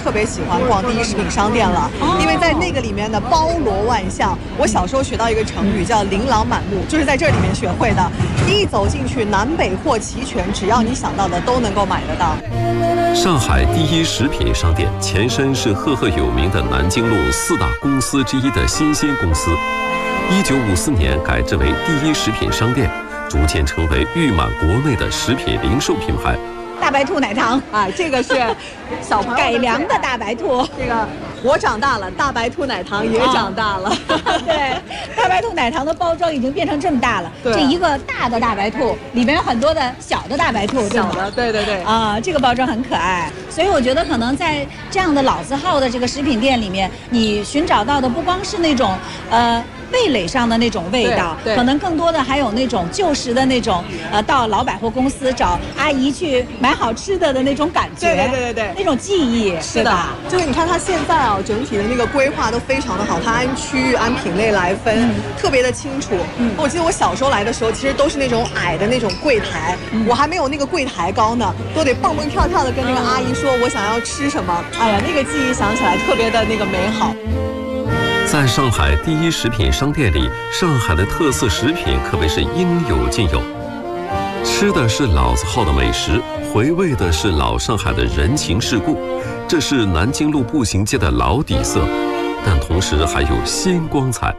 特别喜欢逛第一食品商店了，因为在那个里面呢包罗万象。我小时候学到一个成语叫琳琅满目，就是在这里面学会的。一走进去，南北货齐全，只要你想到的都能够买得到。 上海第一食品商店前身是赫赫有名的南京路4大公司之一的新鲜公司，1954年改制为第一食品商店，逐渐成为誉满国内的食品零售品牌。 大白兔奶糖啊，这个是小朋友改良的大白兔。 这个我长大了，大白兔奶糖也长大了。 对，大白兔奶糖的包装已经变成这么大了。 对， 这一个大的大白兔里面有很多的小的大白兔， 小的，对对对。 啊，这个包装很可爱。所以我觉得可能在这样的老字号的这个食品店里面，你寻找到的不光是那种味蕾上的那种味道，可能更多的还有那种旧时的那种到老百货公司找阿姨去买好吃的那种感觉， 对， 那种记忆。 是的，就是你看它现在啊，整体的那个规划都非常的好，它按区域按品类来分，特别的清楚。我记得我小时候来的时候，其实都是那种矮的那种柜台，我还没有那个柜台高呢，都得蹦蹦跳跳的跟那个阿姨说我想要吃什么。哎呀，那个记忆想起来特别的那个美好。 在上海第一食品商店里，上海的特色食品可谓是应有尽有。吃的是老字号的美食，回味的是老上海的人情世故，这是南京路步行街的老底色，但同时还有新光彩。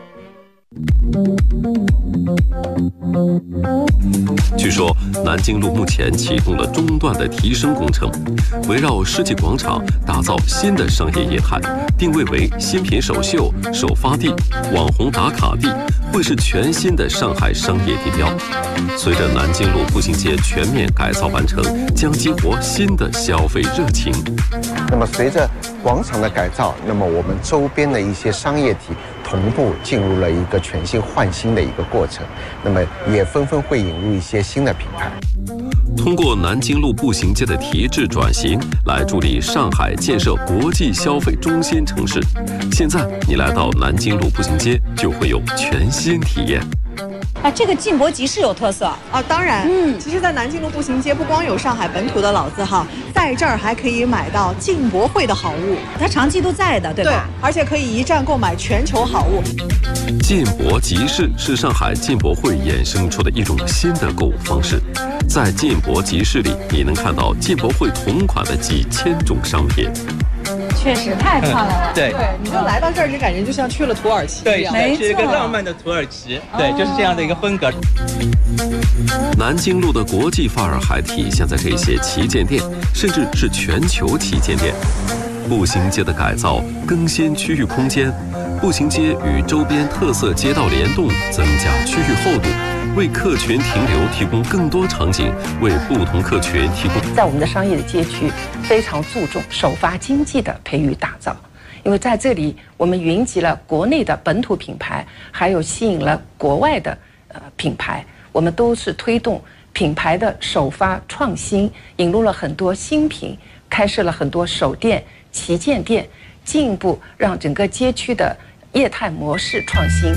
据说南京路目前启动了中段的提升工程，围绕世纪广场打造新的商业业态，定位为新品首秀、首发地、网红打卡地，会是全新的上海商业地标。随着南京路步行街全面改造完成，将激活新的消费热情。 那么随着广场的改造，那么我们周边的一些商业体同步进入了一个全新换新的一个过程，那么也纷纷会引入一些新的品牌。 通过南京路步行街的提质转型，来助力上海建设国际消费中心城市。现在你来到南京路步行街，就会有全新体验。 这个进博集市有特色啊，当然，其实，在南京路步行街不光有上海本土的老字号，在这儿还可以买到进博会的好物， 它长期都在的，对吧？ 对，而且可以一站购买全球好物。 进博集市是上海进博会衍生出的一种新的购物方式，在进博集市里，你能看到进博会同款的几千种商品。 确实太漂亮了， 对， 你就来到这儿，就感觉就像去了土耳其一样， 对，是一个浪漫的土耳其，对，就是这样的一个风格。 南京路的国际范儿还体现在这些旗舰店，甚至是全球旗舰店。步行街的改造，更新区域空间，步行街与周边特色街道联动，增加区域厚度，为客群停留提供更多场景，为不同客群提供。 在我们的商业的街区，非常注重首发经济的培育打造，因为在这里我们云集了国内的本土品牌，还有吸引了国外的品牌，我们都是推动品牌的首发创新，引入了很多新品，开设了很多首店、旗舰店，进一步让整个街区的业态模式创新。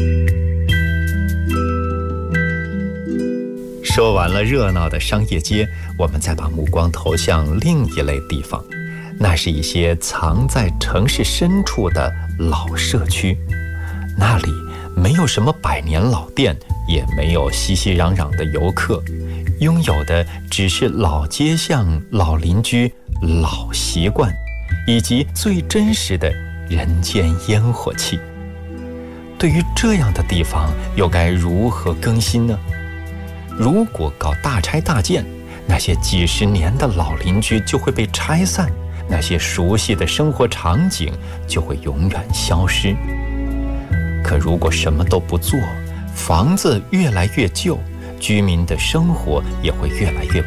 说完了热闹的商业街，我们再把目光投向另一类地方，那是一些藏在城市深处的老社区。那里没有什么百年老店，也没有熙熙攘攘的游客，拥有的只是老街巷、老邻居、老习惯，以及最真实的人间烟火气。对于这样的地方，又该如何更新呢？如果搞大拆大建，那些几十年的老邻居就会被拆散，那些熟悉的生活场景就会永远消失。可如果什么都不做，房子越来越旧，居民的生活也会越来越